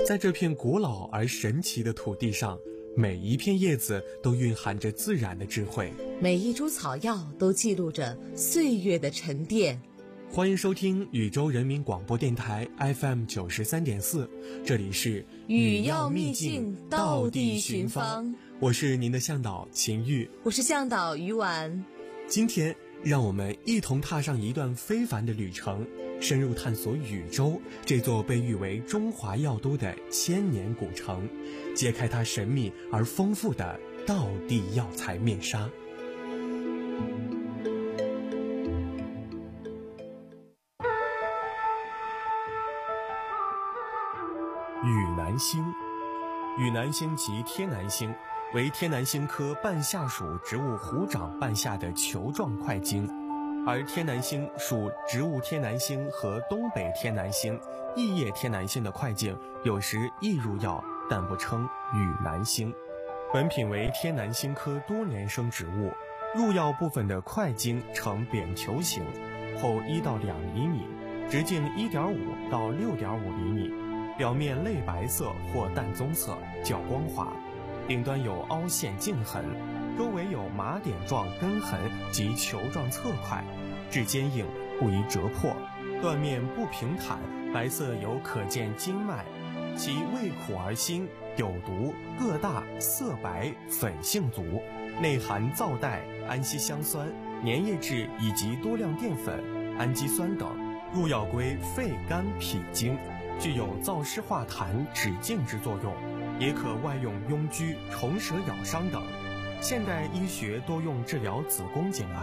在这片古老而神奇的土地上，每一片叶子都蕴含着自然的智慧， 每一株草药都记录着岁月的沉淀。 欢迎收听禹州人民广播电台 FM 93.4，这里是语要秘境，道地寻芳。 我是您的向导秦玉， 我是向导于婉。 今天让我们一同踏上一段非凡的旅程，深入探索禹州这座被誉为中华药都的千年古城，揭开它神秘而丰富的道地药材面纱。雨南星，雨南星即天南星，为天南星科半夏属植物虎掌半夏的球状块茎，而天南星属植物天南星和东北天南星、异叶天南星的块茎有时亦入药，但不称雨南星。本品为天南星科多年生植物，入药部分的块茎呈扁球形，厚1到2厘米，直径1.5到6.5厘米，表面类白色或淡棕色，较光滑，顶端有凹陷茎痕，周围有麻点状根痕及球状侧块，质坚硬，不易折破，断面不平坦，白色有可见筋脉，其味苦而辛，有毒，个大，色白，粉性足，内含皂带、氨烯香酸、粘液质以及多量淀粉、氨基酸等，入药归肺肝脾经，具有燥湿化痰、止痉之作用，也可外用痈疽、虫蛇咬伤等。现代医学多用治疗子宫颈癌、